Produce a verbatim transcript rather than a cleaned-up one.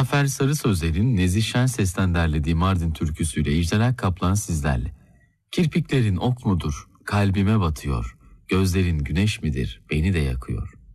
Zafer Sarı Sözler'in Nezih Şenses'ten derlediği Mardin türküsüyle İcdal Kaplan sizlerle. Kirpiklerin ok mudur, kalbime batıyor, gözlerin güneş midir, beni de yakıyor.